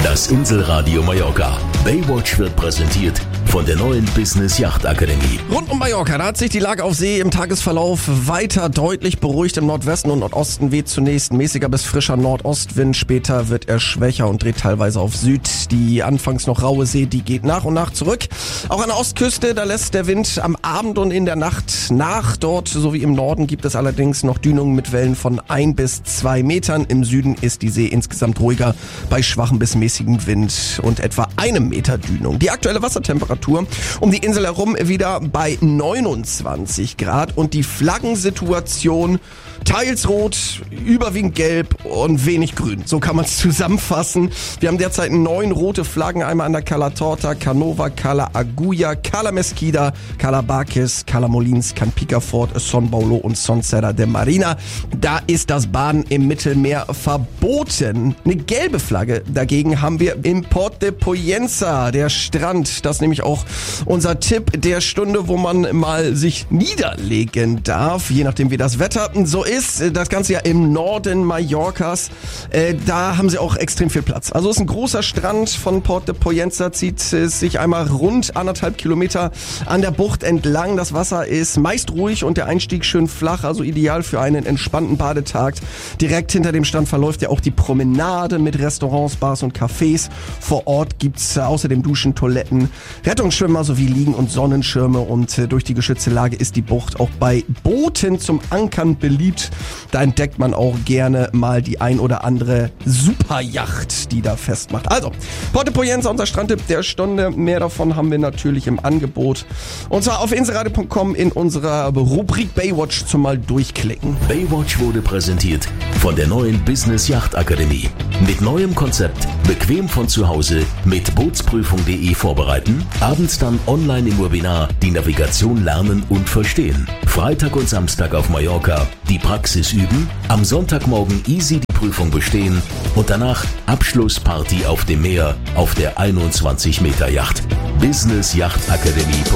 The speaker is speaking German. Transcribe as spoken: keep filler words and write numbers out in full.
Das Inselradio Mallorca. Baywatch wird präsentiert von der neuen Business Yacht Akademie. Rund um Mallorca, da hat sich die Lage auf See im Tagesverlauf weiter deutlich beruhigt. Im Nordwesten und Nordosten weht zunächst mäßiger bis frischer Nordostwind. Später wird er schwächer und dreht teilweise auf Süd. Die anfangs noch raue See, die geht nach und nach zurück. Auch an der Ostküste, da lässt der Wind am Abend und in der Nacht nach. Dort sowie im Norden gibt es allerdings noch Dünungen mit Wellen von ein bis zwei Metern. Im Süden ist die See insgesamt ruhiger bei schwachem bis mäßigem Wind und etwa einem Meter Dünung. Die aktuelle Wassertemperatur um die Insel herum wieder bei neunundzwanzig Grad und die Flaggensituation teils rot, überwiegend gelb und wenig grün. So kann man es zusammenfassen. Wir haben derzeit neun rote Flaggen, einmal an der Cala Torta, Canova, Cala Agulla, Cala Mesquida, Cala Barques, Cala Molins, Can Picafort, Son Paulo und Son Serra de Marina. Da ist das Baden im Mittelmeer verboten. Eine gelbe Flagge dagegen haben wir im Port de Pollença, der Strand. Das ist nämlich auch unser Tipp der Stunde, wo man mal sich niederlegen darf, je nachdem wie das Wetter so ist. Das Ganze ja im Norden Mallorcas. Äh, da haben sie auch extrem viel Platz. Also es ist ein großer Strand von Port de Pollença, zieht es sich einmal rund anderthalb Kilometer an der Bucht entlang. Das Wasser ist meist ruhig und der Einstieg schön flach, also ideal für einen entspannten Badetag. Direkt hinter dem Strand verläuft ja auch die Promenade mit Restaurants, Bars und Cafés. Vor Ort gibt's außerdem Duschen, Toiletten, Rettungsschwimmer sowie Liegen- und Sonnenschirme und äh, durch die geschützte Lage ist die Bucht auch bei Booten zum Ankern beliebt. Da entdeckt man auch gerne mal die ein oder andere Superjacht, die da festmacht. Also, Port de Pollença, unser Strandtipp der Stunde. Mehr davon haben wir natürlich im Angebot. Und zwar auf inselradio punkt com in unserer Rubrik Baywatch zum mal durchklicken. Baywatch wurde präsentiert von der neuen Business Yacht Akademie. Mit neuem Konzept, bequem von zu Hause, mit bootsprüfung punkt de vorbereiten, abends dann online im Webinar die Navigation lernen und verstehen. Freitag und Samstag auf Mallorca die Praxis üben, am Sonntagmorgen easy die Prüfung bestehen und danach Abschlussparty auf dem Meer auf der einundzwanzig Meter Yacht. Business Yacht Akademie.